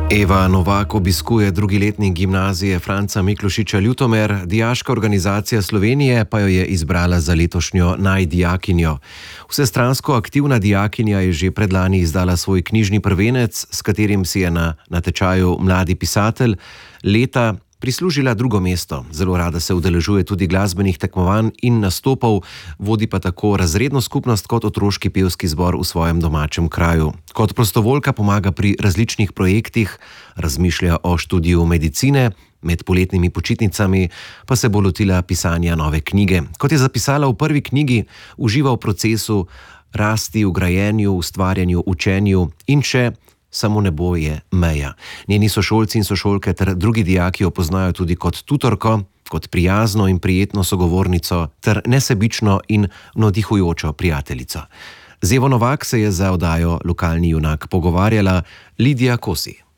Eva Novak obiskuje drugi letnik gimnazije Franca Miklošiča Ljutomer, dijaška organizacija Slovenije pa jo je izbrala za letošnjo najdijakinjo. Vsestransko aktivna dijakinja je že predlani izdala svoj knjižni prvenec, s katerim si je na natečaju Mladi pisatelj leta prislužila drugo mesto. Zelo rada se udeležuje tudi glasbenih tekmovanj in nastopov, vodi pa tako razredno skupnost kot otroški pevski zbor v svojem domačem kraju. Kot prostovoljka pomaga pri različnih projektih, razmišlja o študiju medicine, med poletnimi počitnicami pa se bo lotila pisanja nove knjige. Kot je zapisala v prvi knjigi, uživa v procesu rasti, v grajenju, ustvarjanju, učenju in še samo nebo je meja. Njeni sošolci in sošolke ter drugi dijaki jo poznajo tudi kot tutorko, kot prijazno in prijetno sogovornico ter nesebično in navdihujočo prijateljico. Z Evo Novak se je za oddajo Lokalni junak pogovarjala Lidija Kosi.